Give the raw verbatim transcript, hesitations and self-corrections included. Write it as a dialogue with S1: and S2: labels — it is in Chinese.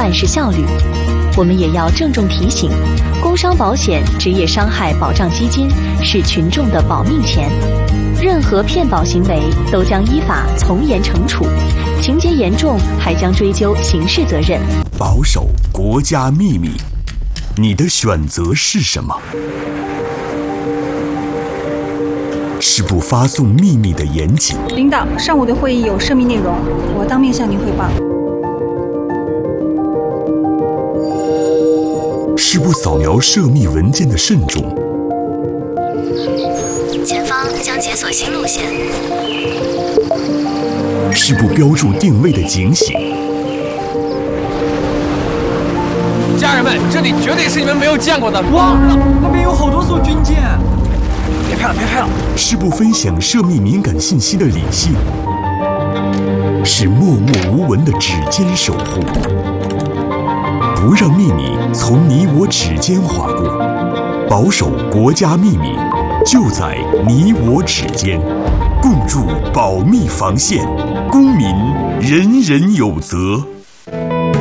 S1: 办事效率。我们也要郑重提醒，工伤保险职业伤害保障基金是群众的保命钱，任何骗保行为都将依法从严惩处，情节严重还将追究刑事责任。
S2: 保守国家秘密，你的选择是什么？是不发送秘密的严谨？
S3: 领导，上午的会议有涉密内容，我当面向您汇报。
S2: 是不扫描涉密文件的慎重？
S4: 前方将解锁新路线。
S2: 是不标注定位的警醒？
S5: 家人们，这里绝对是你们没有见过的。
S6: 哇，那边有好多艘军舰！
S5: 别拍了，别拍了！
S2: 是不分享涉密敏感信息的理性？是默默无闻的指尖守护？不让秘密从你我指尖划过，保守国家秘密，就在你我指尖，共筑保密防线，公民人人有责。